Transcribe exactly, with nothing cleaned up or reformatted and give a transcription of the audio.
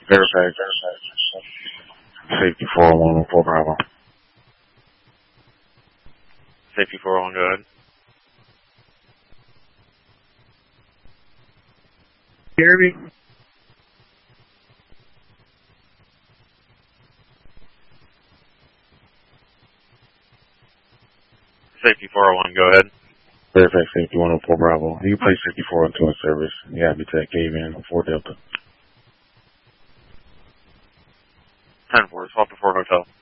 Fairfax. Safety four oh one four Bravo. Safety four oh one, go ahead. Jeremy? Safety four oh one, go ahead. Fairfax Safety one oh four Bravo. You place Safety four oh two in service. You have to take cave in four Delta. ten four, swap to four Hotel.